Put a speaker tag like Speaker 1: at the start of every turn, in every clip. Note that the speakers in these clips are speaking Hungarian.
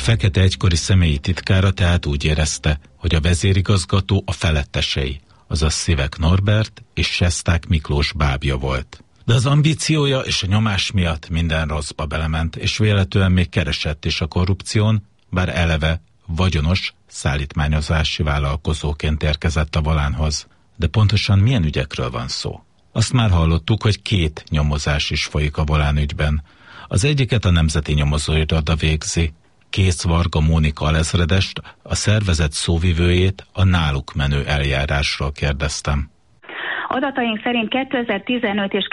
Speaker 1: Fekete egykori személyi titkára tehát úgy érezte, hogy a vezérigazgató a felettesei, azaz Szivek Norbert és Sesták Miklós bábja volt. De az ambíciója és a nyomás miatt minden rosszba belement, és véletlenül még keresett is a korrupción, bár eleve vagyonos szállítmányozási vállalkozóként érkezett a volánhoz. De pontosan milyen ügyekről van szó? Azt már hallottuk, hogy 2 nyomozás is folyik a volán ügyben. Az egyiket a Nemzeti Nyomozóiroda végzi. Kész Varga Mónika alezredest, a szervezet szóvivőjét a náluk menő eljárásról kérdeztem.
Speaker 2: Adataink szerint 2015 és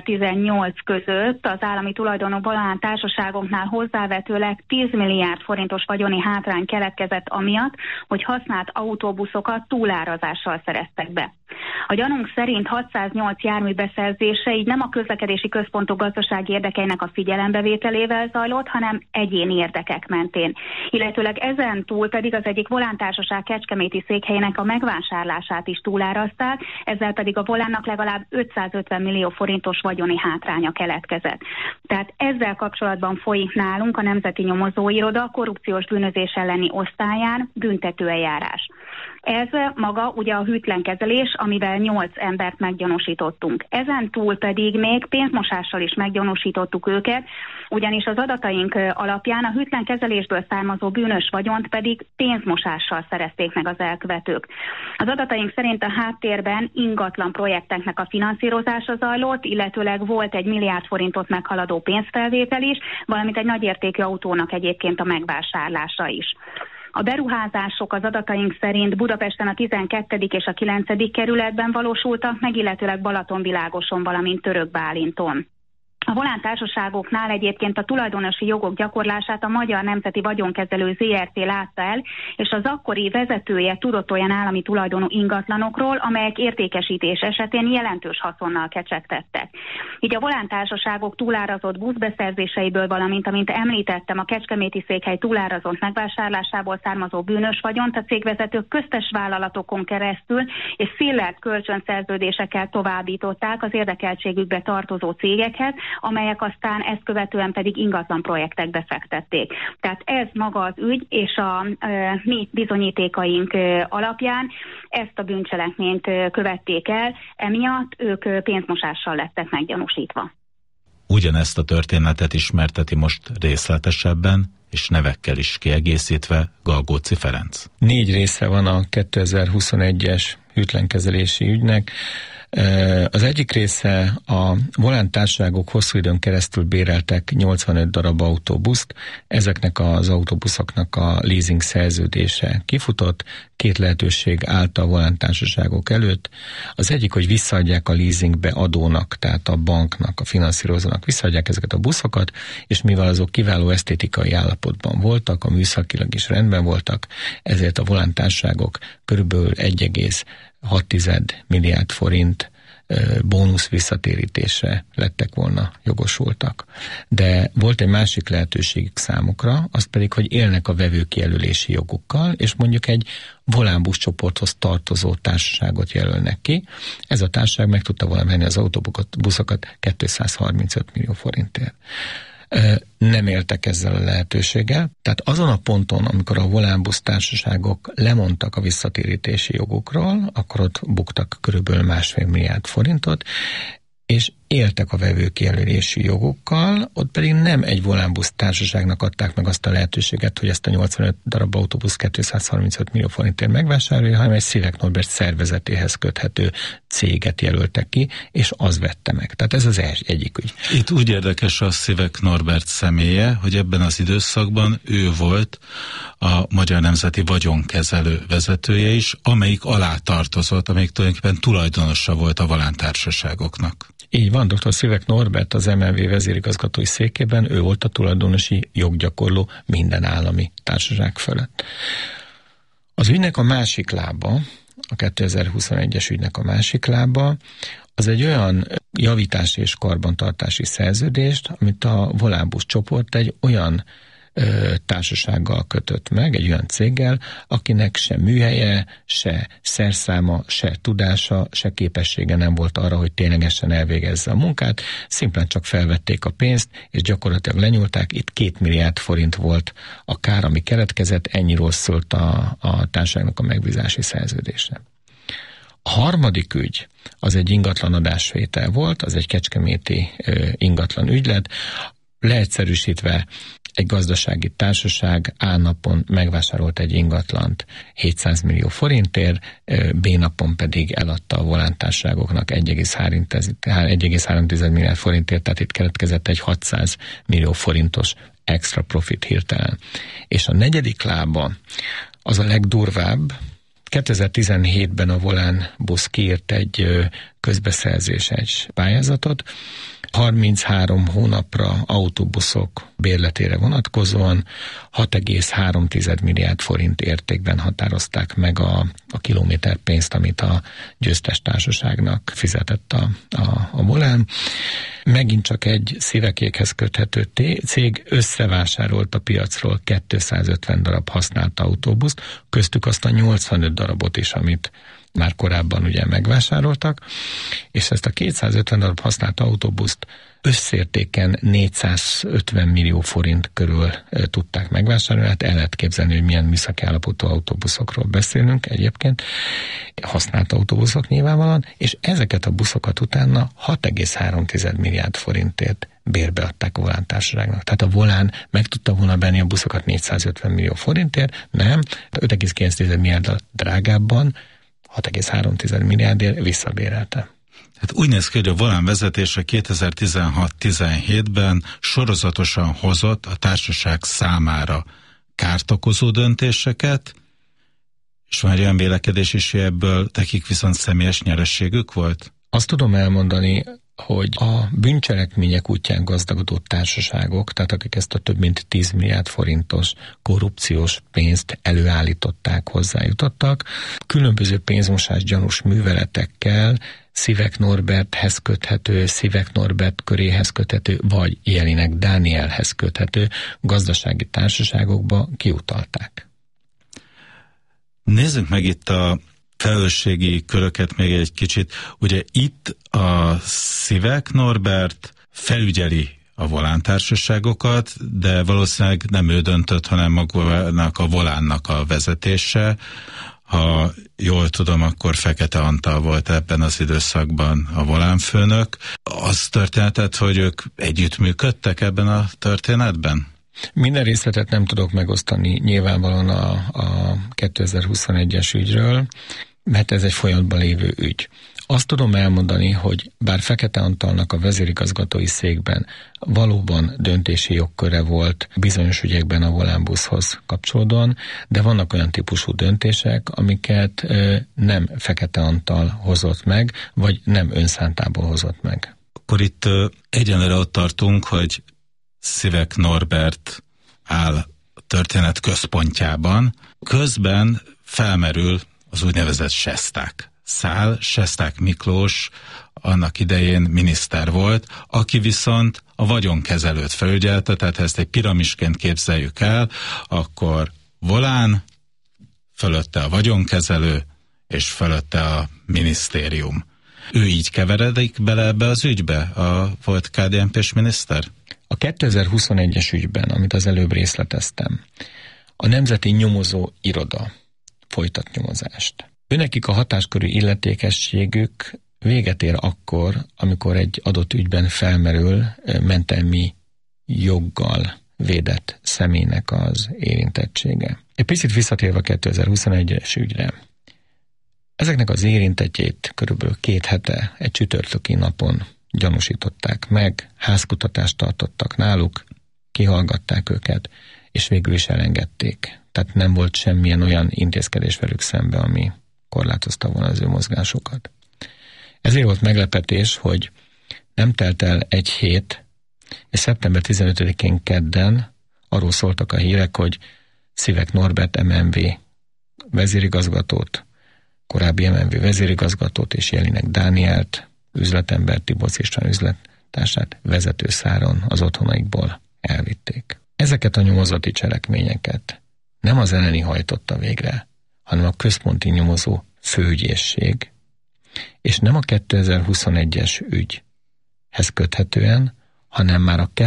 Speaker 2: 2018 között az állami tulajdonú volán társaságoknál hozzávetőleg 10 milliárd forintos vagyoni hátrány keletkezett amiatt, hogy használt autóbuszokat túlárazással szereztek be. A gyanunk szerint 608 jármű beszerzése így nem a közlekedési központok gazdasági érdekeinek a figyelembevételével zajlott, hanem egyéni érdekek mentén. Illetőleg ezen túl pedig az egyik volántársaság kecskeméti székhelyének a megvásárlását is túlárazták, ezzel pedig a volánnak legalább 550 millió forintos vagyoni hátránya keletkezett. Tehát ezzel kapcsolatban folyik nálunk a Nemzeti Nyomozóiroda korrupciós bűnözés elleni osztályán büntetőeljárás. Ez maga ugye a hűtlen kezelés, amivel 8 embert meggyanúsítottunk. Ezen túl pedig még pénzmosással is meggyanúsítottuk őket, ugyanis az adataink alapján a hűtlen kezelésből származó bűnös vagyont pedig pénzmosással szerezték meg az elkövetők. Az adataink szerint a háttérben ingatlan projekteknek a finanszírozása zajlott, illetőleg volt egy 1 milliárd forintot meghaladó pénzfelvétel is, valamint egy nagyértékű autónak egyébként a megvásárlása is. A beruházások az adataink szerint Budapesten a 12. és a 9. kerületben valósultak meg, illetőleg Balatonvilágoson, valamint Törökbálinton. A volántársaságoknál egyébként a tulajdonosi jogok gyakorlását a Magyar Nemzeti Vagyonkezelő ZRT látta el, és az akkori vezetője tudott olyan állami tulajdonú ingatlanokról, amelyek értékesítés esetén jelentős haszonnal kecsegtettek. Így a volántársaságok túlárazott buszbeszerzéseiből, valamint amint említettem, a kecskeméti székhely túlárazott megvásárlásából származó bűnös vagyont a cégvezetők köztes vállalatokon keresztül és szilárd kölcsönszerződésekkel továbbították az érdekeltségükbe tartozó cégekhez, amelyek aztán ezt követően pedig ingatlan projektekbe fektették. Tehát ez maga az ügy, és a mi bizonyítékaink alapján ezt a bűncselekményt követték el, emiatt ők pénzmosással lettek meggyanúsítva.
Speaker 1: Ugyanezt a történetet ismerteti most részletesebben, és nevekkel is kiegészítve Galgóci Ferenc.
Speaker 3: 4 része van a 2021-es hűtlenkezelési ügynek. Az egyik része a volántársaságok hosszú időn keresztül béreltek 85 darab autóbuszt, ezeknek az autóbuszoknak a leasing szerződése kifutott, 2 lehetőség állt a volántársaságok előtt. Az egyik, hogy visszaadják a leasingbe adónak, tehát a banknak, a finanszírozónak visszaadják ezeket a buszokat, és mivel azok kiváló esztétikai állapotban voltak, a műszakilag is rendben voltak, ezért a volántársaságok körülbelül 1,6 milliárd forint bónusz visszatérítésre lettek volna jogosultak. De volt egy másik lehetőségük számukra, az pedig, hogy élnek a vevőkijelölési jogukkal, és mondjuk egy volánbusz csoporthoz tartozó társaságot jelölnek ki. Ez a társaság meg tudta volna venni az autóbuszokat 235 millió forintért. Nem éltek ezzel a lehetőséggel. Tehát azon a ponton, amikor a volánbusz társaságok lemondtak a visszatérítési jogukról, akkor ott buktak körülbelül 1,5 milliárd forintot, és éltek a vevőkijelölési jogokkal, ott pedig nem egy volánbusz társaságnak adták meg azt a lehetőséget, hogy ezt a 85 darab autóbusz 235 millió forintért megvásárolja, hanem egy Szivek Norbert szervezetéhez köthető céget jelöltek ki, és az vette meg. Tehát ez az egyik ügy.
Speaker 1: Itt úgy érdekes a Szivek Norbert személye, hogy ebben az időszakban ő volt a Magyar Nemzeti Vagyonkezelő vezetője is, amelyik alá tartozott, amelyik tulajdonképpen tulajdonosa volt a volántársaságoknak.
Speaker 3: Így van, dr. Szivek Norbert az MNV vezérigazgatói székében, ő volt a tulajdonosi joggyakorló minden állami társaság fölött. Az ügynek a másik lába, a 2021-es ügynek a másik lába, az egy olyan javítási és karbantartási szerződést, amit a volánbusz csoport egy olyan társasággal kötött meg, egy olyan céggel, akinek se műhelye, se szerszáma, se tudása, se képessége nem volt arra, hogy ténylegesen elvégezze a munkát, szimplán csak felvették a pénzt, és gyakorlatilag lenyúlták. Itt 2 milliárd forint volt a kár, ami keletkezett, ennyiről szólt a társaságnak a megbízási szerződése. A harmadik ügy az egy ingatlan adásvétel volt, az egy kecskeméti ingatlan ügylet. Leegyszerűsítve egy gazdasági társaság A napon megvásárolt egy ingatlant 700 millió forintért, B napon pedig eladta a volántársaságoknak 1,3 milliárd forintért, tehát itt keletkezett egy 600 millió forintos extra profit hirtelen. És a negyedik lába az a legdurvább. 2017-ben a Volán busz kiírt egy közbeszerzéses pályázatot, 33 hónapra autóbuszok bérletére vonatkozóan 6,3 milliárd forint értékben határozták meg a kilométerpénzt, amit a győztes társaságnak fizetett a Volán. Megint csak egy szívekékhez köthető cég összevásárolt a piacról 250 darab használt autóbuszt, köztük azt a 85 darabot is, amit már korábban ugye megvásároltak, és ezt a 250 darab használt autóbuszt összértéken 450 millió forint körül tudták megvásárolni, hát el lehet képzelni, hogy milyen műszaki állapotú autóbuszokról beszélünk egyébként, használt autóbuszok nyilvánvalóan, és ezeket a buszokat utána 6,3 milliárd forintért bérbeadták a Volán társaságnak. Tehát a Volán meg tudta volna venni a buszokat 450 millió forintért, nem, 5,9 milliárd drágábban 6,3 milliárdért visszabérelte.
Speaker 1: Hát úgy néz ki, hogy a Volán vezetése 2016-17-ben sorozatosan hozott a társaság számára kárt okozó döntéseket, és van egy olyan vélekedés is, hogy ebből nekik viszont személyes nyerességük volt?
Speaker 3: Azt tudom elmondani, hogy a bűncselekmények útján gazdagodó társaságok, tehát akik ezt a több mint 10 milliárd forintos korrupciós pénzt előállították, hozzájutottak, különböző pénzmosás gyanús műveletekkel Szivek Norberthez köthető, Szivek Norbert köréhez köthető, vagy Jelinek Dánielhez köthető gazdasági társaságokba kiutalták.
Speaker 1: Nézzük meg itt a felelősségi köröket még egy kicsit. Ugye itt a Szivek Norbert felügyeli a Volán társaságokat, de valószínűleg nem ő döntött, hanem magának a Volánnak a vezetése. Ha jól tudom, akkor Fekete Antal volt ebben az időszakban a Volán főnök. Az történetet, hogy ők együttműködtek ebben a történetben?
Speaker 3: Minden részletet nem tudok megosztani nyilvánvalóan a 2021-es ügyről, mert ez egy folyamatban lévő ügy. Azt tudom elmondani, hogy bár Fekete Antalnak a vezérigazgatói székben valóban döntési jogköre volt bizonyos ügyekben a Volán buszhoz kapcsolódóan, de vannak olyan típusú döntések, amiket nem Fekete Antal hozott meg, vagy nem önszántából hozott meg.
Speaker 1: Akkor itt egyenlőre ott tartunk, hogy Szivek Norbert áll a történet központjában, közben felmerül az úgynevezett Sesták szál. Sesták Miklós annak idején miniszter volt, aki viszont a vagyonkezelőt felügyelte, tehát ezt egy piramisként képzeljük el, akkor Volán, fölötte a vagyonkezelő, és fölötte a minisztérium. Ő így keveredik bele ebbe az ügybe, a volt KDNP-s miniszter?
Speaker 3: A 2021-es ügyben, amit az előbb részleteztem, a Nemzeti Nyomozó Iroda folytat nyomozást. Őnekik a hatáskörű illetékességük véget ér akkor, amikor egy adott ügyben felmerül mentelmi joggal védett személynek az érintettsége. Egy picit visszatérve a 2021-es ügyre. Ezeknek az érintettjét körülbelül 2 hete egy csütörtöki napon gyanúsították meg, házkutatást tartottak náluk, kihallgatták őket, és végül is elengedték. Tehát nem volt semmilyen olyan intézkedés velük szembe, ami korlátozta volna az ő mozgásokat. Ezért volt meglepetés, hogy nem telt el egy hét, és szeptember 15-én kedden arról szóltak a hírek, hogy Szivek Norbert MNV vezérigazgatót, korábbi MNV vezérigazgatót és Jelinek Dánielt, üzletember Tiborcs István üzlettársát vezetőszáron az otthonaikból elvitték. Ezeket a nyomozati cselekményeket nem az eleni hajtotta végre, hanem a központi nyomozó főügyészség, és nem a 2021-es ügyhez köthetően, hanem már a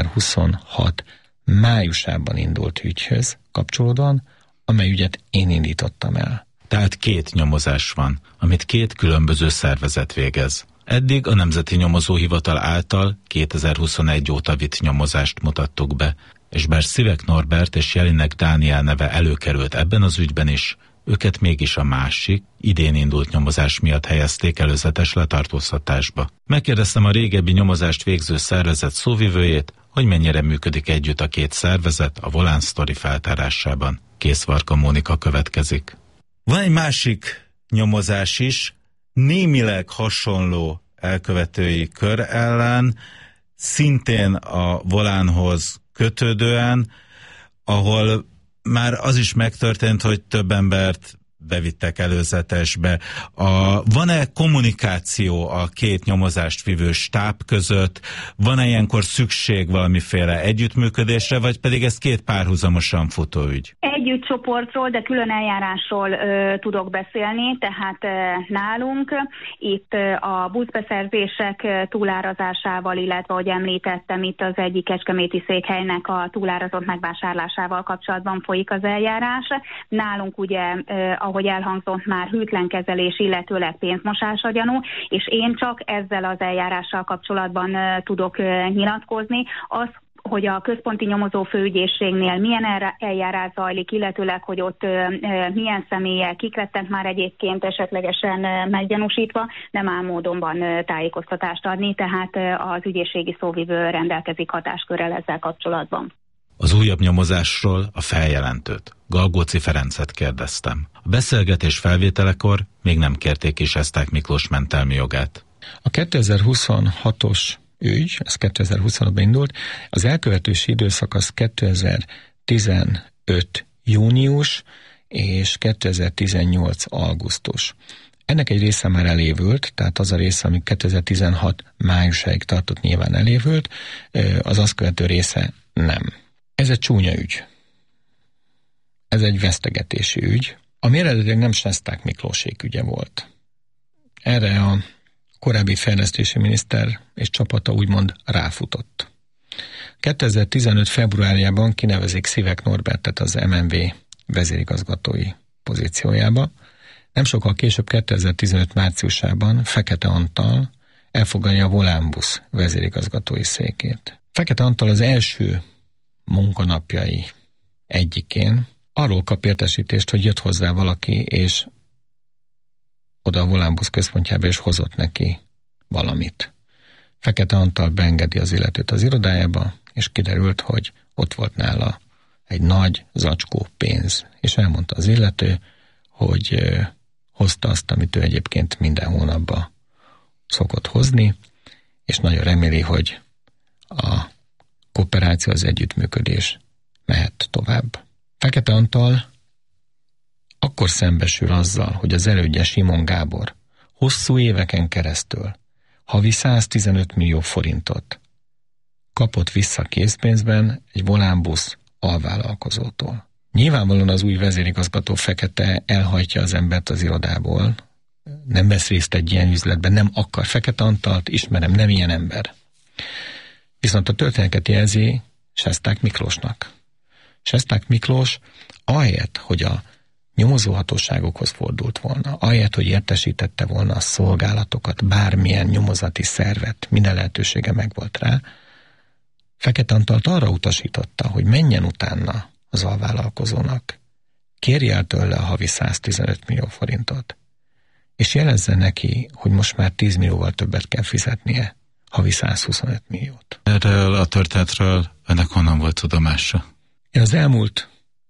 Speaker 3: 2026 májusában indult ügyhöz kapcsolódóan, amely ügyet én indítottam el.
Speaker 1: Tehát 2 nyomozás van, amit 2 különböző szervezet végez. Eddig a Nemzeti Nyomozóhivatal által 2021 óta vitt nyomozást mutattuk be, és bár Szivek Norbert és Jelinek Dániel neve előkerült ebben az ügyben is, őket mégis a másik, idén indult nyomozás miatt helyezték előzetes letartóztatásba. Megkérdeztem a régebbi nyomozást végző szervezet szóvivőjét, hogy mennyire működik együtt a 2 szervezet a Volán sztori feltárásában. Készvarka Mónika következik. Van egy másik nyomozás is, némileg hasonló elkövetői kör ellen, szintén a Volánhoz kötődően, ahol már az is megtörtént, hogy több embert bevittek előzetesbe. Van-e kommunikáció a 2 nyomozást vívő stáb között? Van-e ilyenkor szükség valamiféle együttműködésre, vagy pedig ez 2 párhuzamosan futó ügy?
Speaker 2: Együtt csoportról, de külön eljárásról tudok beszélni, tehát nálunk itt a buszbeszerzések túlárazásával, illetve, ahogy említettem, itt az egyik kecskeméti székhelynek a túlárazott megvásárlásával kapcsolatban folyik az eljárás. Nálunk ugye, ahogy elhangzott már, hűtlenkezelés, illetőleg pénzmosásra gyanú, és én csak ezzel az eljárással kapcsolatban tudok nyilatkozni. Az, hogy a központi nyomozó főügyészségnél milyen eljárás zajlik, illetőleg, hogy ott milyen személyek, kik lettek már egyébként esetlegesen meggyanúsítva, nem áll módonban tájékoztatást adni, tehát az ügyészségi szóvivő rendelkezik hatáskörrel ezzel kapcsolatban.
Speaker 1: Az újabb nyomozásról a feljelentőt, Galgóci Ferencet kérdeztem. A beszélgetés felvételekor még nem kérték is Sesták Miklós mentelmi jogát.
Speaker 3: A 2026-os ügy, ez 2025-ben indult, az elkövetősi időszak az 2015 június és 2018 augusztus. Ennek egy része már elévült, tehát az a része, ami 2016 májusáig tartott, nyilván elévült, az azt követő része nem. Ez egy csúnya ügy. Ez egy vesztegetési ügy, ami eredetileg nem Sesták Miklósék ügye volt. Erre a korábbi fejlesztési miniszter és csapata úgymond ráfutott. 2015. februárjában kinevezik Szivek Norbertet az MNV vezérigazgatói pozíciójába. Nem sokkal később, 2015. márciusában Fekete Antal elfogadja a Volánbusz vezérigazgatói székét. Fekete Antal az első munkanapjai egyikén arról kap értesítést, hogy jött hozzá valaki, és oda a Volánbusz központjába, és hozott neki valamit. Fekete Antal beengedi az illetőt az irodájába, és kiderült, hogy ott volt nála egy nagy zacskó pénz, és elmondta az illető, hogy hozta azt, amit ő egyébként minden hónapban szokott hozni, és nagyon reméli, hogy a kooperáció, az együttműködés mehet tovább. Fekete Antal akkor szembesül azzal, hogy az elődje Simon Gábor hosszú éveken keresztül havi 115 millió forintot kapott vissza készpénzben egy Volánbusz alvállalkozótól. Nyilvánvalóan az új vezérigazgató Fekete elhajtja az embert az irodából, nem vesz részt egy ilyen üzletben, nem akar. Fekete Antalt ismerem, nem ilyen ember. Viszont a történetet jelzi Sesták Miklósnak. Sesták Miklós ahelyett, hogy a nyomozóhatóságokhoz fordult volna, ahelyett, hogy értesítette volna a szolgálatokat, bármilyen nyomozati szervet, minden lehetősége megvolt rá, Fekete Antalt arra utasította, hogy menjen utána az alvállalkozónak, kérje el tőle a havi 115 millió forintot, és jelezze neki, hogy most már 10 millióval többet kell fizetnie, havi 125 milliót.
Speaker 1: Erről a történetről ennek honnan volt tudomása?
Speaker 3: Én az elmúlt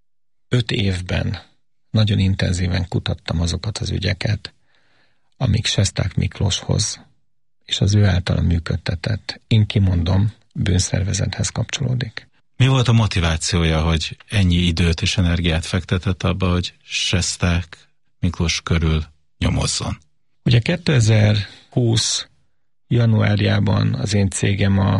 Speaker 3: 5 évben nagyon intenzíven kutattam azokat az ügyeket, amik Sesták Miklóshoz és az ő általa működtetett, én kimondom, bűnszervezethez kapcsolódik.
Speaker 1: Mi volt a motivációja, hogy ennyi időt és energiát fektetett abba, hogy Sesták Miklós körül nyomozzon?
Speaker 3: Ugye 2020 januárjában az én cégem a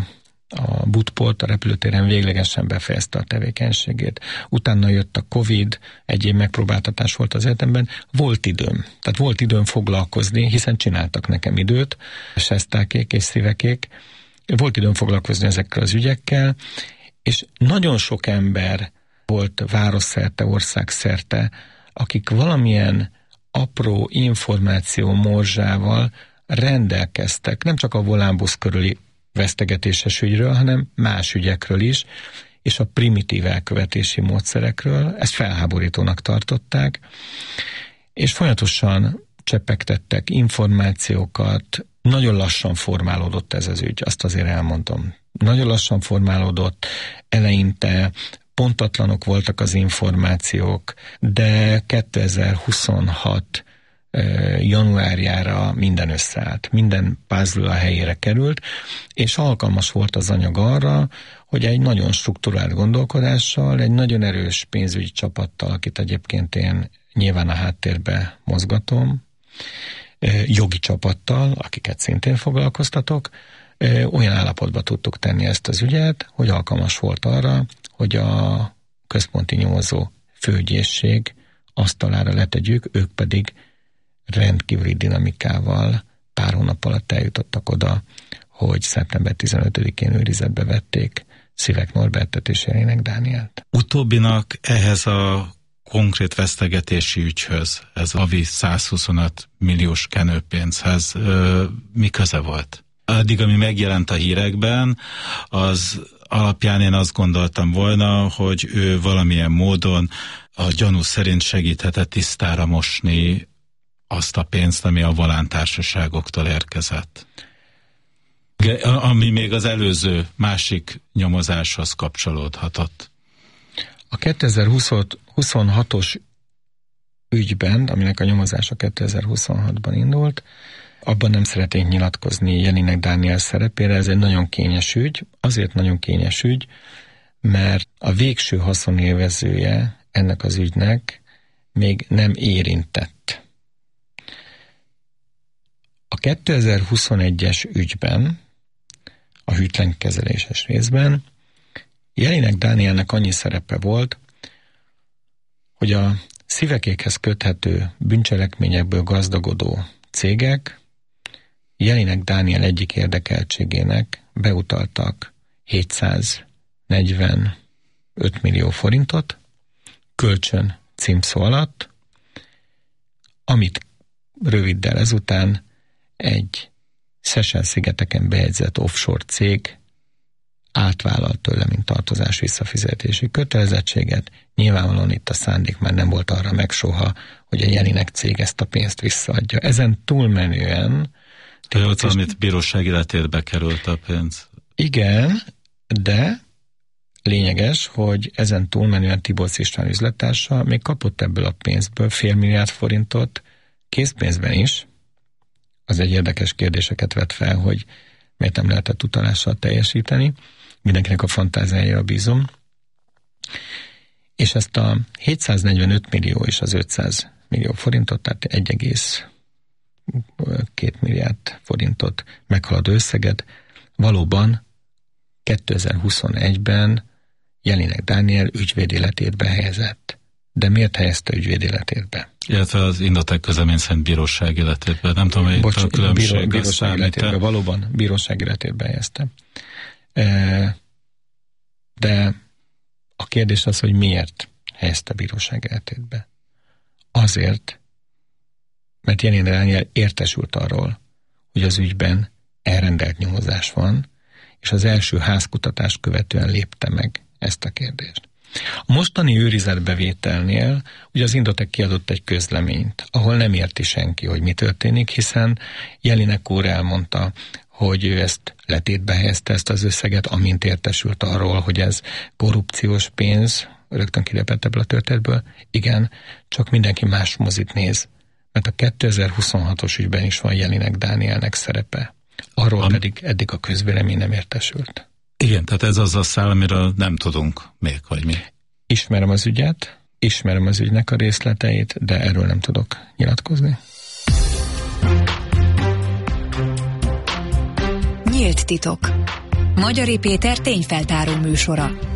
Speaker 3: a Butport a repülőtéren véglegesen befejezte a tevékenységét. Utána jött a Covid, egyéb megpróbáltatás volt az életemben. Volt időm. Tehát volt időm foglalkozni, hiszen csináltak nekem időt, sesztákék és szívekék. Volt időm foglalkozni ezekkel az ügyekkel, és nagyon sok ember volt városszerte, országszerte, akik valamilyen apró információ morzsával rendelkeztek, nem csak a Volánbusz körüli vesztegetéses ügyről, hanem más ügyekről is, és a primitív elkövetési módszerekről. Ezt felháborítónak tartották, és folyamatosan csepegtettek információkat. Nagyon lassan formálódott ez az ügy, azt azért elmondom. Nagyon lassan formálódott, eleinte pontatlanok voltak az információk, de 2026 januárjára minden összeállt, minden puzzle a helyére került, és alkalmas volt az anyag arra, hogy egy nagyon strukturált gondolkodással, egy nagyon erős pénzügyi csapattal, akit egyébként én nyilván a háttérbe mozgatom, jogi csapattal, akiket szintén foglalkoztatok, olyan állapotba tudtuk tenni ezt az ügyet, hogy alkalmas volt arra, hogy a központi nyomozó főügyészség asztalára letegyük, ők pedig rendkívüli dinamikával pár hónap alatt eljutottak oda, hogy szeptember 15-én őrizetbe vették Szivek Norbertet és Jelinek Dánielt.
Speaker 1: Utóbbinak ehhez a konkrét vesztegetési ügyhöz, ez havi 125 milliós kenőpénzhez mi köze volt? Addig, ami megjelent a hírekben, az alapján én azt gondoltam volna, hogy ő valamilyen módon a gyanú szerint segíthetett tisztára mosni azt a pénzt, ami a volántársaságoktól érkezett. Ami még az előző másik nyomozáshoz kapcsolódhatott.
Speaker 3: A 2026-os ügyben, aminek a nyomozása 2026-ban indult, abban nem szeretnénk nyilatkozni Jelinek Dániel szerepére, ez egy nagyon kényes ügy. Azért nagyon kényes ügy, mert a végső haszonélvezője ennek az ügynek még nem érintett. A 2021-es ügyben, a hűtlenkezeléses részben Jelinek Dánielnek annyi szerepe volt, hogy a Szivekékhez köthető bűncselekményekből gazdagodó cégek Jelinek Dániel egyik érdekeltségének beutaltak 745 millió forintot kölcsön címszó alatt, amit röviddel ezután egy Seychelle-szigeteken bejegyzett offshore cég átvállalt tőle, mint tartozás visszafizetési kötelezettséget. Nyilvánvalóan itt a szándék már nem volt arra meg soha, hogy a Jelinek cég ezt a pénzt visszaadja. Ezen túlmenően...
Speaker 1: Tehát amit bíróság életébe került a pénz.
Speaker 3: Igen, de lényeges, hogy ezen túlmenően Tiborcs István üzlettársa még kapott ebből a pénzből 500 millió forintot készpénzben is. Az egy érdekes kérdéseket vet fel, hogy miért nem lehetett utalással teljesíteni. Mindenkinek a fantáziájára bízom. És ezt a 745 millió és az 500 millió forintot, tehát 1,2 milliárd forintot meghaladó összeget valóban 2021-ben Jelinek Dániel ügyvéd életébe helyezett. De miért helyezte ügyvéd életébe?
Speaker 1: Illetve az Indotek közlemény szerint bíróság életébe. Nem tudom, hogy a különbség
Speaker 3: bíróság életébe, valóban bíróság életébe helyezte. De a kérdés az, hogy miért helyezte bíróság életébe? Azért, mert Jelinek Dániel értesült arról, hogy az ügyben elrendelt nyomozás van, és az első házkutatás követően lépte meg ezt a kérdést. A mostani őrizetbevételnél ugye az Indotek kiadott egy közleményt, ahol nem érti senki, hogy mi történik, hiszen Jelinek úr elmondta, hogy ő ezt letétbe helyezte ezt az összeget, amint értesült arról, hogy ez korrupciós pénz, rögtön kilépett ebből a történetből. Igen, csak mindenki más mozit néz, mert a 2026-os ügyben is van Jelinek Dánielnek szerepe. Arról pedig eddig a közvélemény nem értesült.
Speaker 1: Igen, tehát ez az a szál, amiről nem tudunk még, hogy mi.
Speaker 3: Ismerem az ügyet, ismerem az ügynek a részleteit, de erről nem tudok nyilatkozni.
Speaker 4: Nyílt titok. Magyari Péter tényfeltáró műsora.